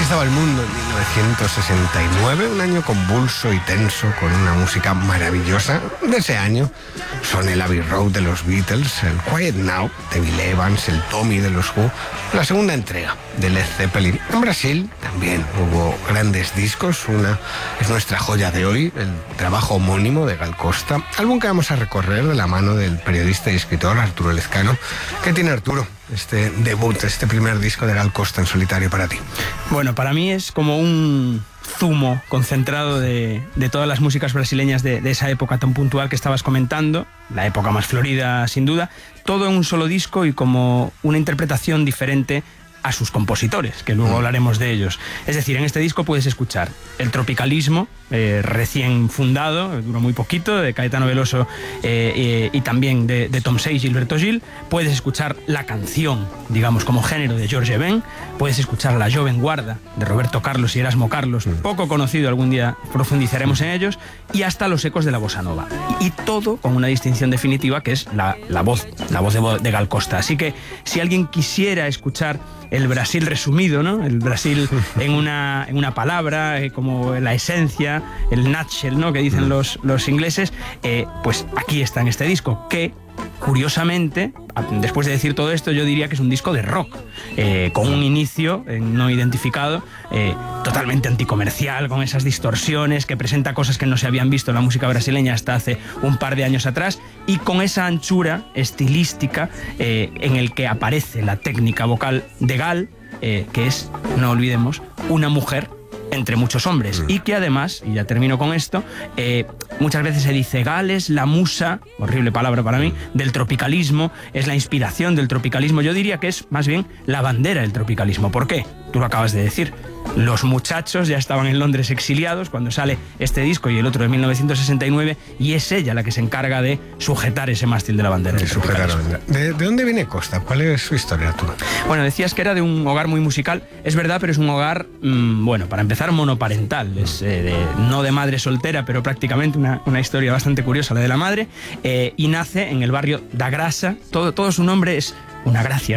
estaba el mundo en 1969, un año convulso y tenso, con una música maravillosa. De ese año son el Abbey Road de los Beatles, el Quiet Now de Bill Evans, el Tommy de los Who, la segunda entrega de Led Zeppelin. En Brasil también hubo grandes discos. Una es nuestra joya de hoy, el trabajo homónimo de Gal Costa, álbum que vamos a recorrer de la mano del periodista y escritor Arturo Lezcano. ¿Qué tiene Arturo este debut, este primer disco de Gal Costa en solitario para ti? Bueno, para mí es como un zumo concentrado de todas las músicas brasileñas de esa época tan puntual que estabas comentando, la época más florida sin duda, todo en un solo disco y como una interpretación diferente a sus compositores, que luego hablaremos de ellos. Es decir, en este disco puedes escuchar el tropicalismo, recién fundado, duró muy poquito, de Caetano Veloso y también de Tom Sage y Gilberto Gil. Puedes escuchar la canción, digamos, como género de Jorge Ben. Puedes escuchar la Joven Guarda de Roberto Carlos y Erasmo Carlos, poco conocido, algún día profundizaremos en ellos, y hasta los ecos de la bossa nova. Y todo con una distinción definitiva que es la voz de Gal Costa. Así que si alguien quisiera escuchar el Brasil resumido, ¿no? El Brasil en una palabra, como la esencia, el nutshell, ¿no? Que dicen los ingleses, pues aquí está en este disco, que curiosamente, después de decir todo esto, yo diría que es un disco de rock, con un inicio no identificado, totalmente anticomercial, con esas distorsiones, que presenta cosas que no se habían visto en la música brasileña hasta hace un par de años atrás, y con esa anchura estilística en el que aparece la técnica vocal de Gal, que es, no olvidemos, una mujer entre muchos hombres, y que además, y ya termino con esto, muchas veces se dice Gal es la musa, horrible palabra para mí, del tropicalismo, es la inspiración del tropicalismo. Yo diría que es más bien la bandera del tropicalismo. ¿Por qué? Tú lo acabas de decir. Los muchachos ya estaban en Londres exiliados cuando sale este disco y el otro de 1969, y es ella la que se encarga de sujetar ese mástil de la bandera. ¿De dónde viene Costa? ¿Cuál es su historia, tú? Bueno, decías que era de un hogar muy musical. Es verdad, pero es un hogar, bueno, para empezar, monoparental. Es no de madre soltera, pero prácticamente una historia bastante curiosa, la de la madre. Y nace en el barrio da Graça. Todo su nombre es una gracia.